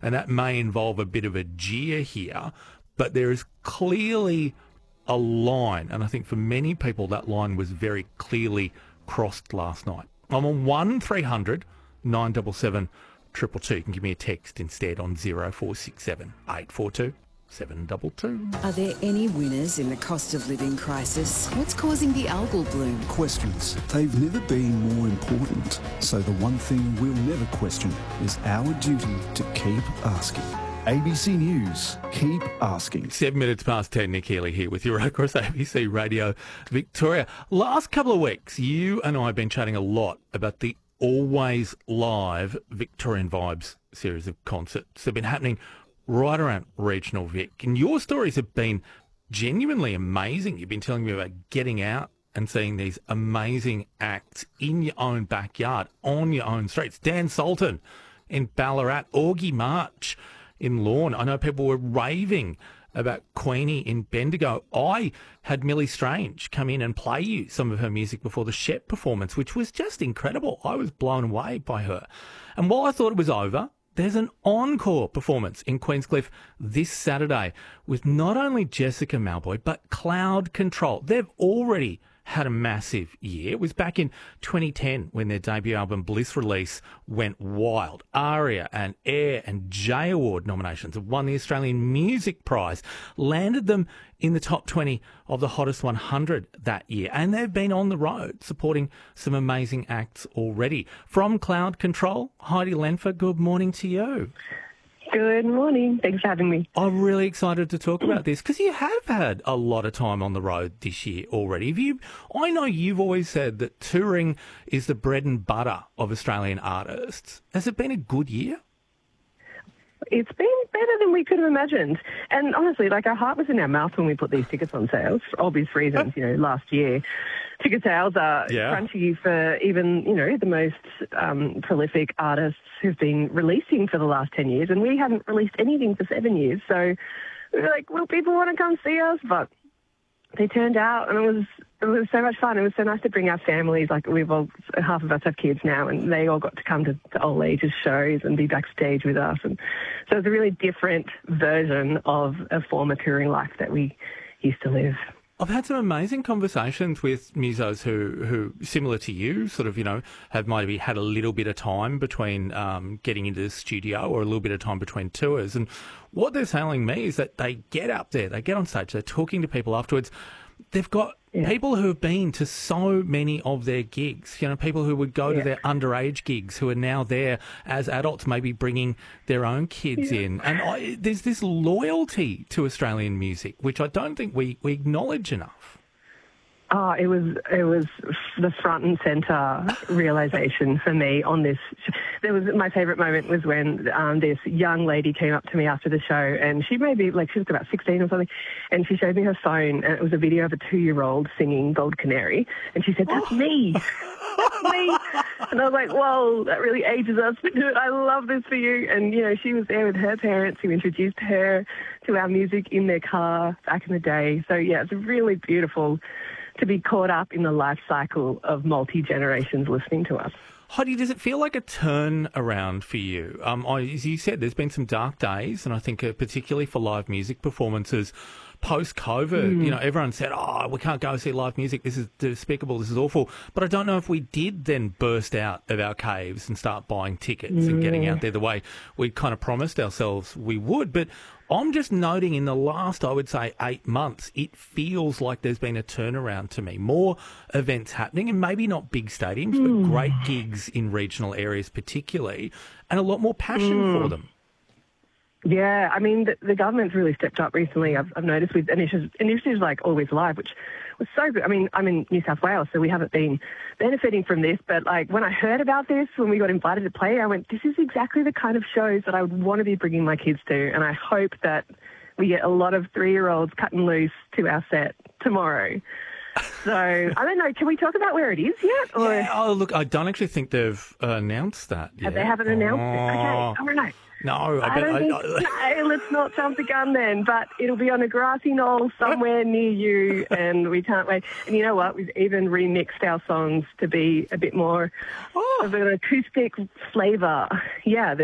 and that may involve a bit of a jeer here, but there is clearly a line, and I think for many people that line was very clearly crossed last night. I'm on 1300 977 222. You can give me a text instead on 0467 842 722. Are there any winners in the cost of living crisis? What's causing the algal bloom? Questions. They've never been more important. So the one thing we'll never question is our duty to keep asking. ABC News, keep asking. 7 minutes past 10, Nick Healy here with you right across ABC Radio Victoria. Last couple of weeks, you and I have been chatting a lot about the Always Live Victorian Vibes series of concerts. They've been happening right around regional Vic. And your stories have been genuinely amazing. You've been telling me about getting out and seeing these amazing acts in your own backyard, on your own streets. Dan Sultan in Ballarat, Augie March in Lorne. I know people were raving about Queenie in Bendigo. I had Millie Strange come in and play you some of her music before the Shep performance, which was just incredible. I was blown away by her. And while I thought it was over, there's an encore performance in Queenscliff this Saturday with not only Jessica Malboy, but Cloud Control. They've already had a massive year. It was back in 2010 when their debut album Bliss release went wild. ARIA and AIR and J Award nominations have won the Australian Music Prize, landed them in the top 20 of the Hottest 100 that year. And they've been on the road supporting some amazing acts already. From Cloud Control, Heidi Lenfer, good morning to you. Good morning. Thanks for having me. I'm really excited to talk about this because you have had a lot of time on the road this year already. I know you've always said that touring is the bread and butter of Australian artists. Has it been a good year? It's been better than we could have imagined. And honestly, our heart was in our mouth when we put these tickets on sale for obvious reasons. Last year, ticket sales are crunchy for even, the most prolific artists who've been releasing for the last 10 years. And we haven't released anything for 7 years. So we were like, will people want to come see us? But they turned out, and it was so much fun. It was so nice to bring our families. Half of us have kids now, and they all got to come to All Ages shows and be backstage with us. And so it's a really different version of a former touring life that we used to live. I've had some amazing conversations with musos who similar to you, have maybe had a little bit of time between getting into the studio or a little bit of time between tours. And what they're telling me is that they get up there, they get on stage, they're talking to people afterwards. They've got people who have been to so many of their gigs, people who would go to their underage gigs who are now there as adults, maybe bringing their own kids in. And there's this loyalty to Australian music, which I don't think we acknowledge enough. Oh, it was the front and centre realisation for me on this. My favourite moment was when this young lady came up to me after the show, and she may be she was about 16 or something, and she showed me her phone, and it was a video of a 2-year-old singing Gold Canary, and she said, "That's me." That's me. And I was like, whoa, that really ages us. I love this for you. And, she was there with her parents who introduced her to our music in their car back in the day. So, it's really beautiful to be caught up in the life cycle of multi-generations listening to us. Heidi, does it feel like a turnaround for you? As you said, there's been some dark days, and I think particularly for live music performances post-COVID, everyone said, we can't go see live music, this is despicable, this is awful. But I don't know if we did then burst out of our caves and start buying tickets and getting out there the way we kind of promised ourselves we would. But I'm just noting in the last, I would say, 8 months, it feels like there's been a turnaround to me. More events happening, and maybe not big stadiums, but great gigs in regional areas particularly, and a lot more passion for them. Yeah, I mean, the government's really stepped up recently. I've noticed with initiatives like Always Live, which was so good. I mean, I'm in New South Wales, so we haven't been benefiting from this. But when I heard about this, when we got invited to play, I went, this is exactly the kind of shows that I would want to be bringing my kids to. And I hope that we get a lot of 3-year-olds cutting loose to our set tomorrow. So, I don't know, can we talk about where it is yet? Or? Yeah, look, I don't actually think they've announced that yet. They haven't announced it? Okay, I don't know. No, no, let's not jump the gun then. But it'll be on a grassy knoll somewhere near you, and we can't wait. And you know what? We've even remixed our songs to be a bit more of an acoustic flavour. Yeah,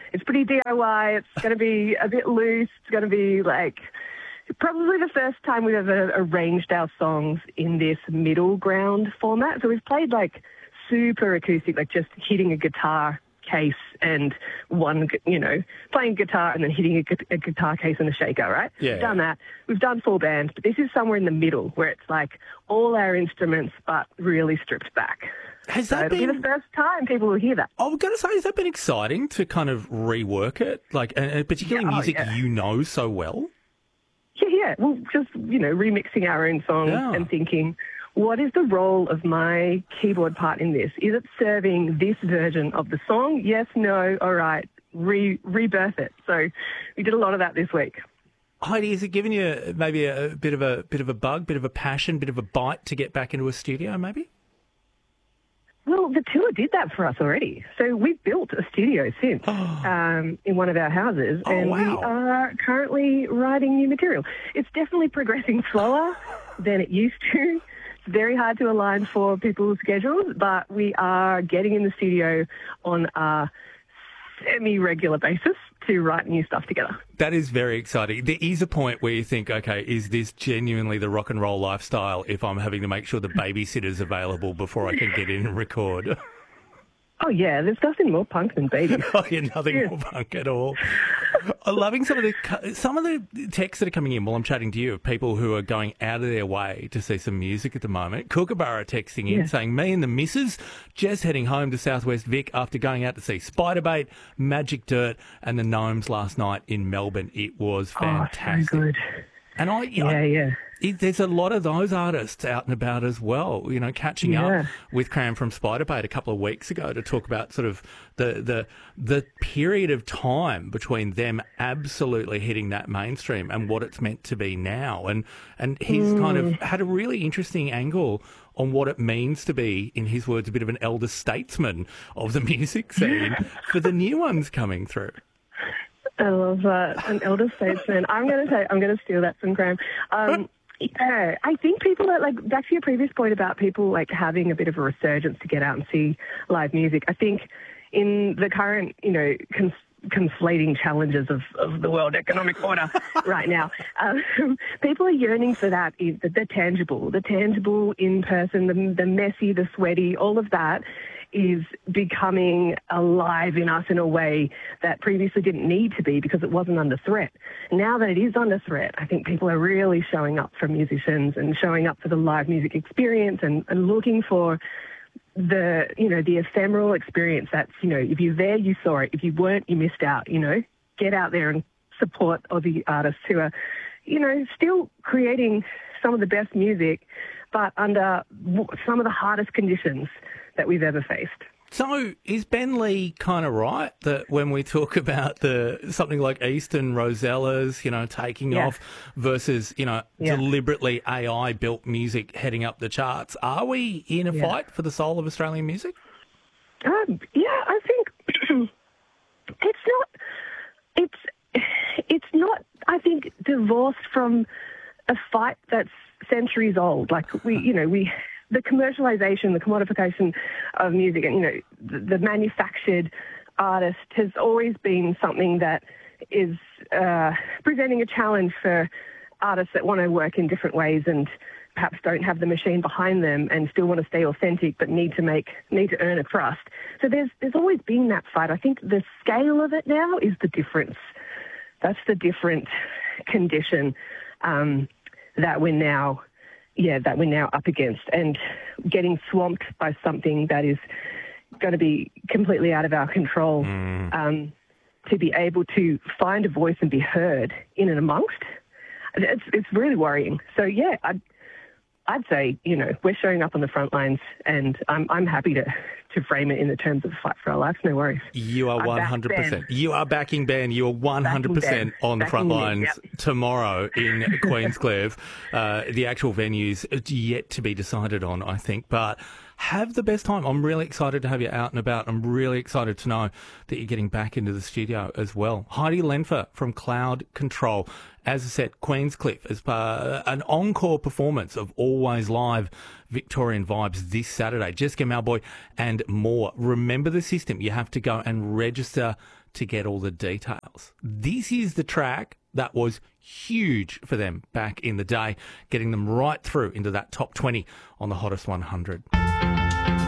It's pretty DIY. It's going to be a bit loose. It's going to be like probably the first time we've ever arranged our songs in this middle ground format. So we've played like super acoustic, like just hitting a guitar case and playing guitar and then hitting a guitar case and a shaker, right? Yeah. We've done that. We've done full band, but this is somewhere in the middle where it's like all our instruments but really stripped back. It'll be the first time people will hear that. I was going to say, has that been exciting to kind of rework it? Like, and particularly music you know so well? Yeah. Well, just, remixing our own songs and thinking, what is the role of my keyboard part in this? Is it serving this version of the song? Yes, no, all right, rebirth it. So we did a lot of that this week. Heidi, has it given you maybe a bit of a bug, bit of a passion, bit of a bite to get back into a studio maybe? Well, the tour did that for us already. So we've built a studio since in one of our houses, and we are currently writing new material. It's definitely progressing slower than it used to. It's very hard to align for people's schedules, but we are getting in the studio on a semi-regular basis to write new stuff together. That is very exciting. There is a point where you think, okay, is this genuinely the rock and roll lifestyle if I'm having to make sure the babysitter's available before I can get in and record? Oh, yeah, there's nothing more punk than babies. Oh, yeah, nothing more punk at all. I'm loving some of the texts that are coming in while I'm chatting to you of people who are going out of their way to see some music at the moment. Kookaburra texting in saying, me and the missus just heading home to Southwest Vic after going out to see Spiderbait, Magic Dirt and the Gnomes last night in Melbourne. It was fantastic. Oh, so good. And there's a lot of those artists out and about as well, catching up with Cram from Spiderbait a couple of weeks ago to talk about sort of the period of time between them absolutely hitting that mainstream and what it's meant to be now. And he's kind of had a really interesting angle on what it means to be, in his words, a bit of an elder statesman of the music scene for the new ones coming through. I love that. An elder statesman. I'm going to steal that from Graham. Yeah, I think people are back to your previous point about people having a bit of a resurgence to get out and see live music. I think in the current, conflating challenges of the world economic order right now, people are yearning for that, the tangible in person, the messy, the sweaty, all of that is becoming alive in us in a way that previously didn't need to be because it wasn't under threat. Now that it is under threat, I think people are really showing up for musicians and showing up for the live music experience and looking for the ephemeral experience that's, if you're there, you saw it. If you weren't, you missed out, Get out there and support Aussie artists who are, still creating some of the best music, but under some of the hardest conditions that we've ever faced. So is Ben Lee kind of right that when we talk about something like Eastern Rosellas, taking off versus, deliberately AI-built music heading up the charts, are we in a fight for the soul of Australian music? I think it's not, I think, divorced from a fight that's centuries old. The commercialization, the commodification of music and, the manufactured artist has always been something that is presenting a challenge for artists that want to work in different ways and perhaps don't have the machine behind them and still want to stay authentic but need to earn a trust. So there's always been that fight. I think the scale of it now is the difference. That's the different condition that we're now up against, and getting swamped by something that is going to be completely out of our control. To be able to find a voice and be heard in and amongst, it's really worrying. So I'd say we're showing up on the front lines, and I'm happy to frame it in the terms of a fight for our lives. No worries. You are 100%. You are backing Ben. You are 100% on the front lines tomorrow in Queenscliff. The actual venues yet to be decided on, I think, but have the best time. I'm really excited to have you out and about. I'm really excited to know that you're getting back into the studio as well. Heidi Lenfer from Cloud Control. As I said, Queenscliff as an encore performance of Always Live Victorian Vibes this Saturday. Jessica Malboy and more. Remember the system. You have to go and register to get all the details. This is the track that was huge for them back in the day, getting them right through into that top 20 on the Hottest 100.